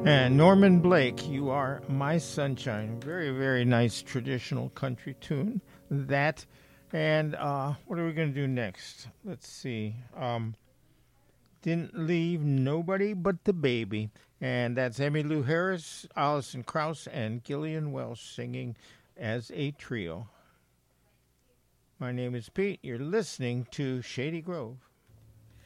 And Norman Blake, You Are My Sunshine. Very, very nice traditional country tune. That. And what are we going to do next? Let's see. Didn't Leave Nobody But the Baby. And that's Emmylou Harris, Alison Krauss, and Gillian Welsh singing as a trio. My name is Pete. You're listening to Shady Grove.